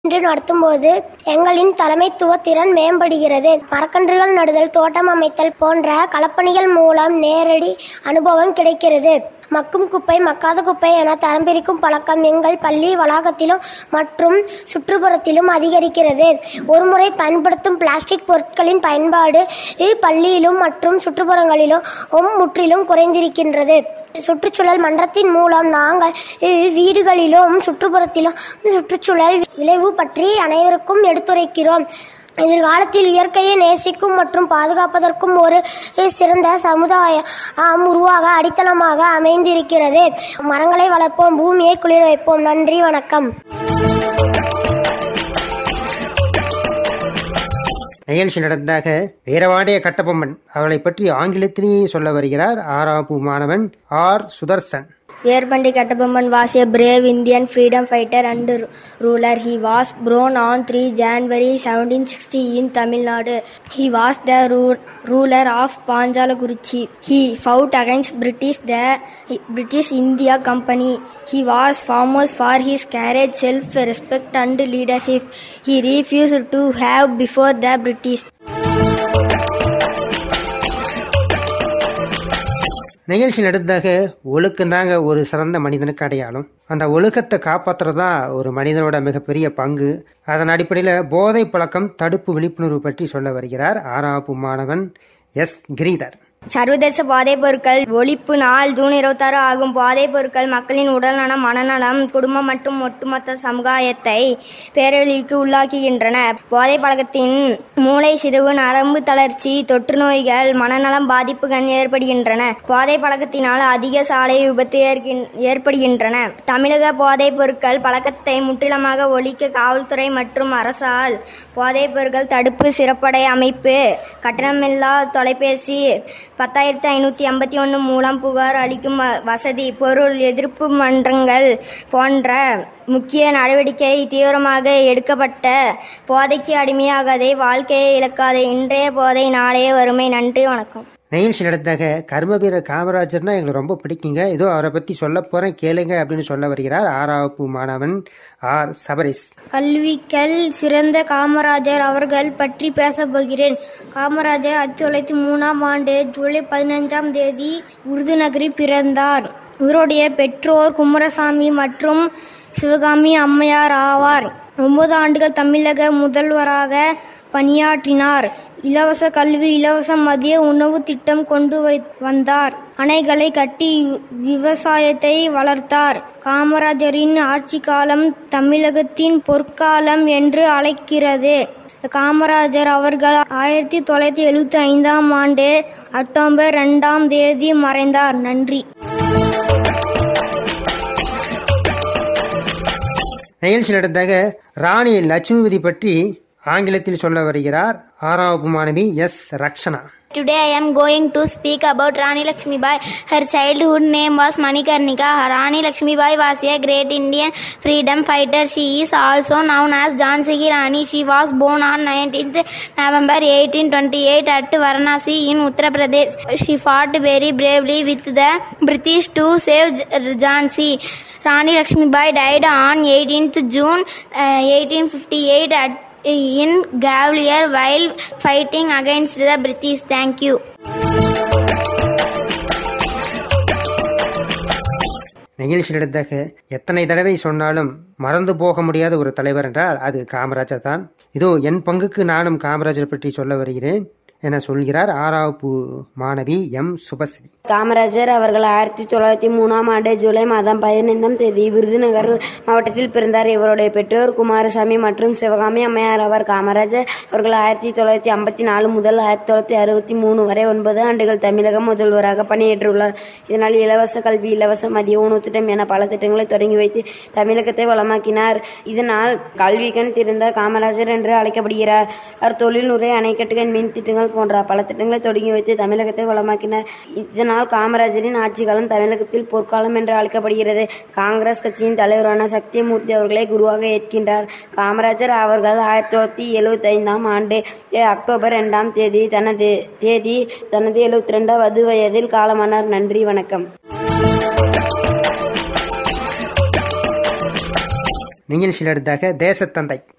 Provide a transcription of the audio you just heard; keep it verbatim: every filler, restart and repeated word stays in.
இன்று நடத்தும்போது எங்களின் தலைமைத்துவ திறன் மேம்படுகிறது. மரக்கன்றுகள் நடுதல், தோட்டம் அமைத்தல் போன்ற களப்பணிகள் மூலம் நேரடி அனுபவம் கிடைக்கிறது. மக்கும் குப்பை, மக்காத குப்பை என தரம் பிரிக்கும் பழக்கம் எங்கள் பள்ளி வளாகத்திலும் மற்றும் சுற்றுப்புறத்திலும் அதிகரிக்கிறது. ஒருமுறை பயன்படுத்தும் பிளாஸ்டிக் பொருட்களின் பயன்பாடு பள்ளியிலும் மற்றும் சுற்றுப்புறங்களிலும் முற்றிலும் குறைந்திருக்கின்றது. சுற்றுச்சூழல் மன்றத்தின் மூலம் நாங்கள் வீடுகளிலும் சுற்றுப்புறத்திலும் சுற்றுச்சூழல் விளைவு பற்றி அனைவருக்கும் எடுத்துரைக்கிறோம். எதிர்காலத்தில் இயற்கையை நேசிக்கும் மற்றும் பாதுகாப்பதற்கும் ஒரு சிறந்த சமுதாயம் உருவாக அடித்தளமாக அமைந்திருக்கிறது. மரங்களை வளர்ப்போம், பூமியை குளிர வைப்போம். நன்றி, வணக்கம். நிகழ்ச்சி நடந்தாக வீரவாண்டிய கட்டபொம்மன் அவளை பற்றி ஆங்கிலத்திலேயே சொல்ல வருகிறார் ஆறாப்பு மாணவன் R Sudarshan. Veerpandi Kattabomman was a brave Indian freedom fighter and ruler. He was born on three January seventeen sixty in Tamil Nadu. He was the ru- ruler of Panjalakuruchi. He fought against British the British India Company. He was famous for his courage, self-respect and leadership. He refused to have before the British. நிகழ்ச்சி நடந்தாக ஒழுக்கந்தாங்க ஒரு சிறந்த மனிதனுக்கு அடையாளம். அந்த ஒழுக்கத்தை காப்பாற்றுறதா ஒரு மனிதனோட மிகப்பெரிய பங்கு. அதன் அடிப்படையில் போதை பழக்கம் தடுப்பு விழிப்புணர்வு பற்றி சொல்ல வருகிறார் ஆறாப்பு மாணவன் எஸ் கிரீதர். சர்வதேச போதைப் பொருட்கள் ஒழிப்பு நாள் ஜூன் இருபத்தி ஆறு ஆகும். போதைப் பொருட்கள் மக்களின் உடல்நலம், மனநலம், குடும்பம் மற்றும் ஒட்டுமொத்த சமுதாயத்தை பேரழிவுக்கு உள்ளாக்குகின்றன. போதை பழக்கத்தின் மூளை சிதைவு, நரம்பு தளர்ச்சி, தொற்று நோய்கள், மனநலம் பாதிப்புகள் ஏற்படுகின்றன. போதை பழக்கத்தினால் அதிக சாலை விபத்து ஏற்படுகின்றன. தமிழக போதைப் பொருட்கள் பழக்கத்தை முற்றிலுமாக ஒழிக்க காவல்துறை மற்றும் அரசால் போதைப் பொருட்கள் தடுப்பு சிறப்படை அமைப்பு, கட்டணமில்லா தொலைபேசி, பத்தாயிரத்தி ஐநூற்றி ஐம்பத்தி ஒன்று மூலம் புகார் அளிக்கும் வசதி, பொருள் எதிர்ப்பு மன்றங்கள் போன்ற முக்கிய நடவடிக்கை தீவிரமாக எடுக்கப்பட்ட போதைக்கு அடிமையாகாதே, வாழ்க்கையை இழக்காதே. இன்றைய போதை நாளைய வறுமை. நன்றி, வணக்கம். நிகழ்ச்சி நடந்தாக கர்ம வீரர் காமராஜர்னா எங்களுக்கு ரொம்ப பிடிக்குங்க. இதோ அவரை பற்றி சொல்ல போறேன், கேளுங்க அப்படின்னு சொல்ல வருகிறார் ஆறாப்பு மாணவன் ஆர் சபரிஸ். கல்விக்கல் சிறந்த காமராஜர் அவர்கள் பற்றி பேச போகிறேன். காமராஜர் ஆயிரத்தி தொள்ளாயிரத்தி மூணாம் ஆண்டு ஜூலை பதினஞ்சாம் தேதி விருதுநகரில் பிறந்தார். இவருடைய பெற்றோர் குமாரசாமி மற்றும் சிவகாமி அம்மையார் ஆவார். ஒன்பது ஆண்டுகள் தமிழக முதல்வராக பணியாற்றினார். இலவச கல்வி, இலவச மதிய உணவு திட்டம் கொண்டு வந்தார். அணைகளை கட்டி விவசாயத்தை வளர்த்தார். காமராஜரின் ஆட்சி காலம் தமிழகத்தின் பொற்காலம் என்று அழைக்கிறது. காமராஜர் அவர்கள் ஆயிரத்தி தொள்ளாயிரத்தி எழுபத்தி ஐந்தாம் ஆண்டு அக்டோபர் இரண்டாம் தேதி மறைந்தார். நன்றி. நிகழ்ச்சி நடந்தாக ராணி லட்சுமிபதி பற்றி ஆங்கிலத்தில் சொல்ல வருகிறார் ஆறாவது மாணவி S Rakshana. Today I am going to speak about Rani Lakshmibai. Her childhood name was Manikarnika. Rani Lakshmibai was a great Indian freedom fighter. She is also known as Jhansi Ki Rani. She was born on nineteenth November eighteen twenty-eight at Varanasi in Uttar Pradesh. She fought very bravely with the British to save Jhansi. Rani Lakshmibai died on eighteenth June eighteen fifty-eight at in Gwalior while fighting against the British. Thank you. நிகழ்ச்சி நடந்தாக எத்தனை தடவை சொன்னாலும் மறந்து போக முடியாத ஒரு தலைவர் என்றால் அது காமராஜர் தான். இதோ என் பங்குக்கு நானும் காமராஜர் பற்றி சொல்ல வருகிறேன் என சொல்கிறார் ஆறாப்பு மாணவி எம் சுபஸ்ரீ. காமராஜர் அவர்கள் ஆயிரத்தி தொள்ளாயிரத்தி மூணாம் ஆண்டு ஜூலை மாதம் பதினைந்தாம் தேதி விருதுநகர் மாவட்டத்தில் பிறந்தார். இவருடைய பெற்றோர் குமாரசாமி மற்றும் சிவகாமி அம்மையார் ஆவார். காமராஜர் அவர்கள் ஆயிரத்தி தொள்ளாயிரத்தி ஐம்பத்தி நாலு முதல் ஆயிரத்தி தொள்ளாயிரத்தி அறுபத்தி மூணு வரை ஒன்பது ஆண்டுகள் தமிழக முதல்வராக பணியேற்றுள்ளார். இதனால் இலவச கல்வி, இலவச மதிய உணவு திட்டம் என பல திட்டங்களை தொடங்கி வைத்து தமிழகத்தை வளமாக்கினார். இதனால் கல்விக்கண் திறந்த காமராஜர் என்று அழைக்கப்படுகிறார். அவர் தொழில்நுறை, அணைக்கட்டுகள், மின் திட்டங்கள் போன்ற பல திட்டங்களை தொடங்கி வைத்து தமிழகத்தை வளமாக்கினார். இதனால் காமராஜரின் ஆட்சி காலம் தமிழகத்தில் பொற்காலம் என்று அழைக்கப்படுகிறது. காங்கிரஸ் கட்சியின் தலைவரான சத்தியமூர்த்தி அவர்களை குருவாக ஏற்கின்றார். காமராஜர் அவர்கள் ஆயிரத்தி தொள்ளாயிரத்தி எழுபத்தி ஐந்தாம் ஆண்டு அக்டோபர் இரண்டாம் தேதி தனது தேதி தனது எழுபத்தி இரண்டாவது வயதில் காலமானார். நன்றி, வணக்கம். நிகழ்ச்சியில் அடுத்தாக தேசத்தந்தை